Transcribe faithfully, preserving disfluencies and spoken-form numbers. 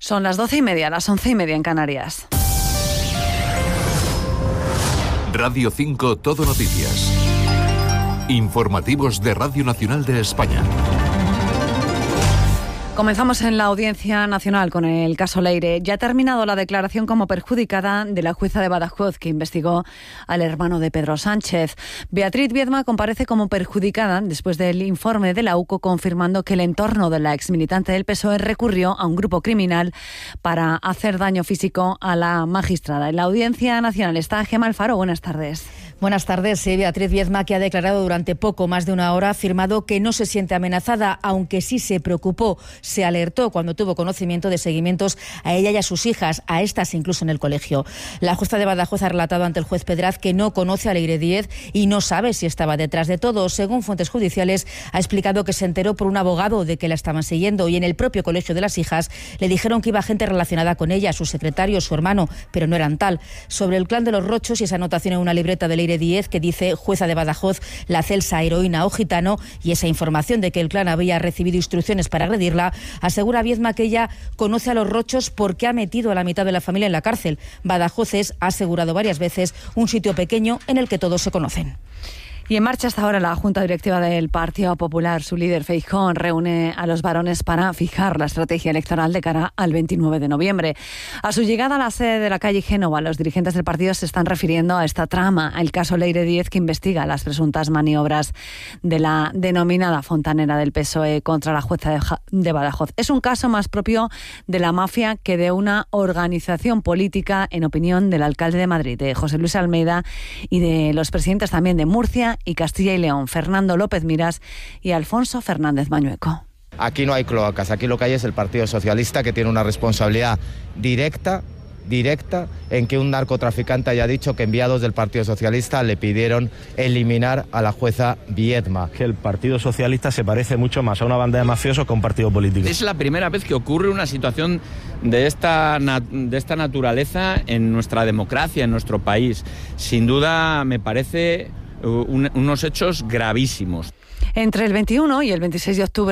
Son las doce y media, las once y media en Canarias. Radio cinco Todo Noticias. Informativos de Radio Nacional de España. Comenzamos en la Audiencia Nacional con el caso Leire. Ya ha terminado la declaración como perjudicada de la jueza de Badajoz que investigó al hermano de Pedro Sánchez. Beatriz Viedma comparece como perjudicada después del informe de la U C O confirmando que el entorno de la exmilitante del P S O E recurrió a un grupo criminal para hacer daño físico a la magistrada. En la Audiencia Nacional está Gemma Alfaro. Buenas tardes. Buenas tardes. Sí, Beatriz Viedma, que ha declarado durante poco más de una hora, ha afirmado que no se siente amenazada, aunque sí se preocupó. Se alertó cuando tuvo conocimiento de seguimientos a ella y a sus hijas, a estas incluso en el colegio. La jueza de Badajoz ha relatado ante el juez Pedraz que no conoce a Leire Díez y no sabe si estaba detrás de todo. Según fuentes judiciales, ha explicado que se enteró por un abogado de que la estaban siguiendo y en el propio colegio de las hijas le dijeron que iba gente relacionada con ella, su secretario, su hermano, pero no eran tal. Sobre el clan de los Rochos y esa anotación en una libreta de Leire Díez que dice jueza de Badajoz, la Celsa, heroína o gitano, y esa información de que el clan había recibido instrucciones para agredirla, asegura Viedma que ella conoce a los Rochos porque ha metido a la mitad de la familia en la cárcel. Badajoz es, ha asegurado varias veces, un sitio pequeño en el que todos se conocen. Y en marcha hasta ahora la Junta Directiva del Partido Popular. Su líder, Feijóo, reúne a los varones para fijar la estrategia electoral de cara al veintinueve de noviembre. A su llegada a la sede de la calle Génova, los dirigentes del partido se están refiriendo a esta trama, el caso Leire Díez, que investiga las presuntas maniobras de la denominada fontanera del P S O E contra la jueza de Badajoz. Es un caso más propio de la mafia que de una organización política, en opinión del alcalde de Madrid, de José Luis Almeida, y de los presidentes también de Murcia y Castilla y León, Fernando López Miras y Alfonso Fernández Mañueco. Aquí no hay cloacas, aquí lo que hay es el Partido Socialista, que tiene una responsabilidad directa, directa, en que un narcotraficante haya dicho que enviados del Partido Socialista le pidieron eliminar a la jueza Viedma. Que el Partido Socialista se parece mucho más a una banda de mafiosos que a un partido político. Es la primera vez que ocurre una situación de esta, de esta naturaleza en nuestra democracia, en nuestro país. Sin duda me parece un, unos hechos gravísimos. Entre el veintiuno y el veintiséis de octubre